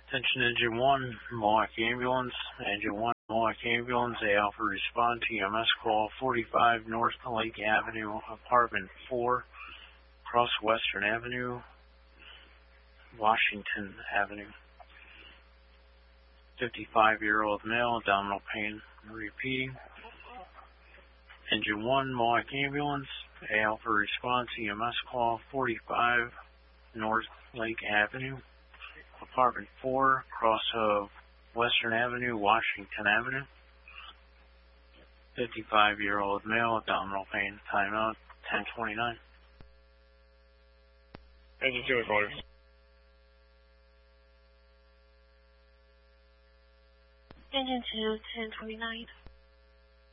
Attention Engine 1, Milwaukee Ambulance. Engine 1, Milwaukee Ambulance. Alpha respond to EMS call 45 North Lake Avenue, apartment 4, across Western Avenue, Washington Avenue. 55-year-old male, abdominal pain. Repeating. Engine 1, Milwaukee Ambulance. Alpha response, EMS call 45 North Lake Avenue, apartment 4, cross of Western Avenue, Washington Avenue. 55-year-old male, abdominal pain. Timeout 10:29. Engine 2 with orders. Engine 2, 10:29.